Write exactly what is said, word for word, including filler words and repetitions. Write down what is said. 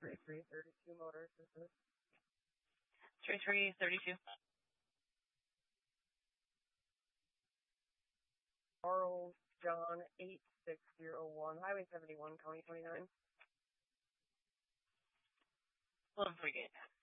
three three thirty-two Motor Assistance. three three thirty-two. Charles John eight six zero one, Highway seventy-one, County twenty-nine. eleven forty-eight.